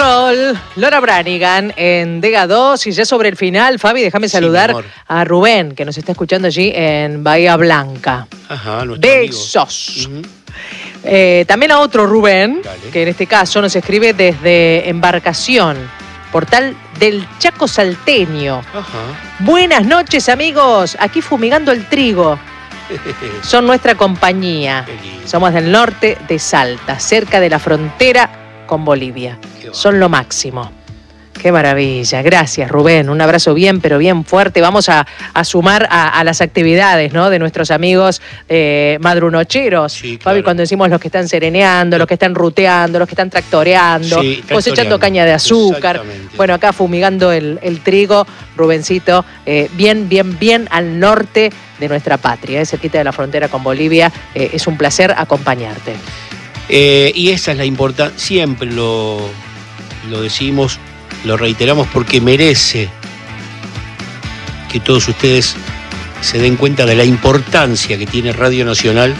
roll. Laura Branigan en Dega 2 y ya sobre el final, Fabi, déjame saludar a Rubén, que nos está escuchando allí en Bahía Blanca. Ajá, nuestro besos. También a otro Rubén, que en este caso nos escribe desde Embarcación, portal del Chaco Salteño. Ajá. Buenas noches, amigos. Aquí fumigando el trigo. Son nuestra compañía. Somos del norte de Salta, cerca de la frontera con Bolivia. Son lo máximo. Qué maravilla. Gracias, Rubén. Un abrazo bien, pero bien fuerte. Vamos a sumar a las actividades, ¿no?, de nuestros amigos madrunocheros. Sí, claro. Fabi, cuando decimos los que están sereneando, los que están ruteando, los que están tractoreando, cosechando caña de azúcar. Bueno, acá fumigando el trigo, Rubencito, bien al norte de nuestra patria, cerquita de la frontera con Bolivia. Es un placer acompañarte. Y esa es la importancia, siempre lo decimos, lo reiteramos, porque merece que todos ustedes se den cuenta de la importancia que tiene Radio Nacional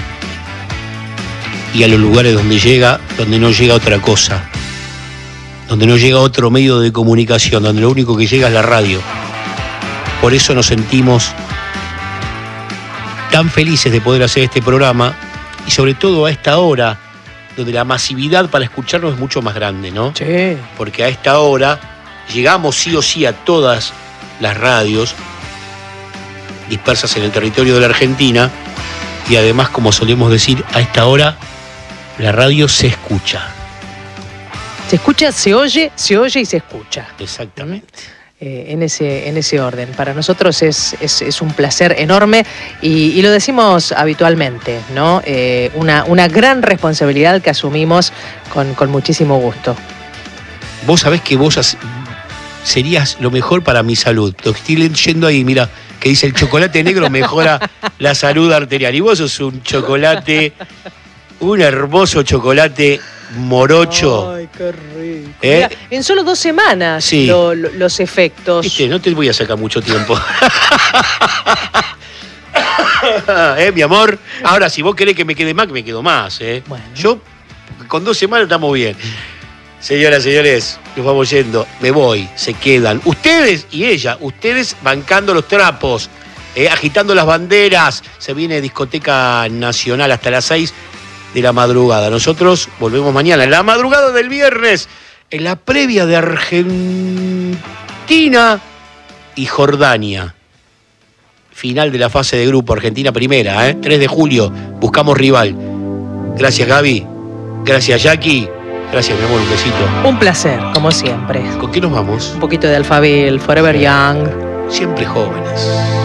y a los lugares donde no llega otra cosa, donde no llega otro medio de comunicación, donde lo único que llega es la radio. Por eso nos sentimos tan felices de poder hacer este programa y sobre todo a esta hora, donde la masividad para escucharnos es mucho más grande, ¿no? Sí. Porque a esta hora llegamos sí o sí a todas las radios dispersas en el territorio de la Argentina y además, como solemos decir, a esta hora la radio se escucha. Se escucha, se oye y se escucha. Exactamente. En ese orden. Para nosotros es un placer enorme y lo decimos habitualmente, ¿no? Una gran responsabilidad que asumimos con muchísimo gusto. Vos sabés que vos serías lo mejor para mi salud. Lo que estoy leyendo ahí, mira, que dice el chocolate negro mejora la salud arterial. Y vos sos un hermoso chocolate morocho. Ay, qué rico. Mirá, en solo 2 semanas sí. Los efectos. Viste, no te voy a sacar mucho tiempo. Mi amor. Ahora, si vos querés que me quede más, me quedo más. Bueno. Yo, con 2 semanas estamos bien. Señoras, señores, nos vamos yendo. Me voy, se quedan. Ustedes y ella, ustedes bancando los trapos, agitando las banderas. Se viene Discoteca Nacional hasta las 6 de la madrugada. Nosotros volvemos mañana, en la madrugada del viernes, en la previa de Argentina y Jordania. Final de la fase de grupo, Argentina primera, 3 de julio, buscamos rival. Gracias, Gaby. Gracias, Jackie. Gracias, mi amor, un besito. Un placer, como siempre. ¿Con qué nos vamos? Un poquito de Alphaville, Forever Young. Siempre jóvenes.